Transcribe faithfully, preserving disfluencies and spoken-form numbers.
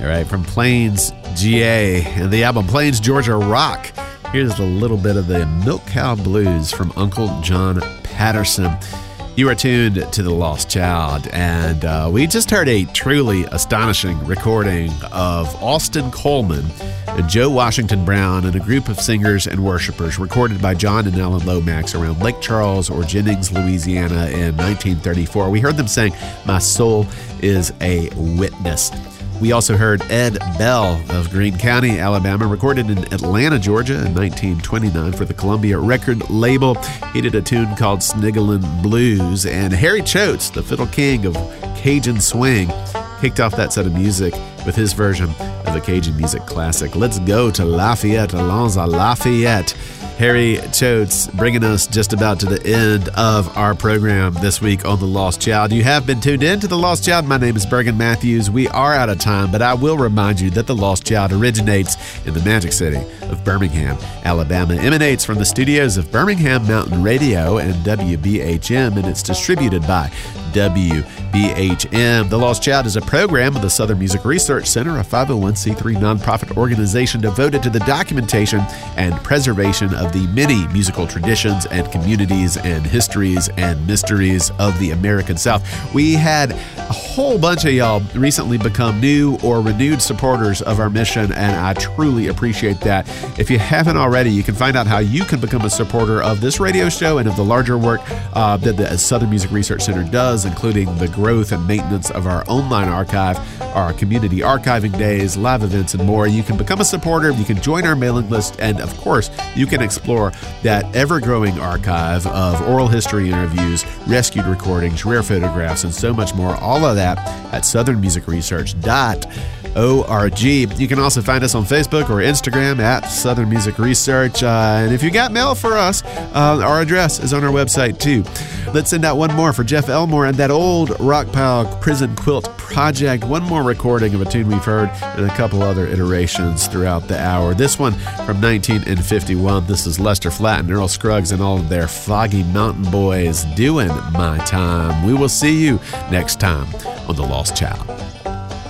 All right, from Plains, G A, and the album Plains, Georgia Rock. Here's a little bit of the Milk Cow Blues from Uncle John Patterson. You are tuned to The Lost Child, and uh, we just heard a truly astonishing recording of Austin Coleman, Joe Washington Brown, and a group of singers and worshipers recorded by John and Ellen Lomax around Lake Charles or Jennings, Louisiana in nineteen thirty-four. We heard them sing, "My Soul is a Witness." We also heard Ed Bell of Greene County, Alabama, recorded in Atlanta, Georgia in nineteen twenty-nine for the Columbia record label. He did a tune called Sniggerlin' Blues. And Harry Choates, the fiddle king of Cajun swing, kicked off that set of music with his version of the Cajun music classic, Let's Go to Lafayette, Allons à Lafayette. Harry Choates bringing us just about to the end of our program this week on The Lost Child. You have been tuned in to The Lost Child. My name is Bergen Matthews. We are out of time, but I will remind you that The Lost Child originates in the magic city of Birmingham, Alabama, emanates from the studios of Birmingham Mountain Radio and W B H M, and it's distributed by W B H M. The Lost Child is a program of the Southern Music Research Center, a five oh one c three nonprofit organization devoted to the documentation and preservation of the many musical traditions and communities and histories and mysteries of the American South. We had a whole bunch of y'all recently become new or renewed supporters of our mission, and I truly appreciate that. If you haven't already, you can find out how you can become a supporter of this radio show and of the larger work uh, that the Southern Music Research Center does, including the growth and maintenance of our online archive, our community archiving days, live events, and more. You can become a supporter, you can join our mailing list, and of course, you can explore that ever-growing archive of oral history interviews, rescued recordings, rare photographs, and so much more. All of that at southern music research dot org. You can also find us on Facebook or Instagram at Southern Music Research. Uh, and if you got mail for us, uh, our address is on our website too. Let's send out one more for Jeff Elmore and that old Rockpile Prison Quilt Project. One more recording of a tune we've heard and a couple other iterations throughout the hour. This one from nineteen fifty-one. This is Lester Flatt and Earl Scruggs and all of their Foggy Mountain Boys doing My Time. We will see you next time on The Lost Child.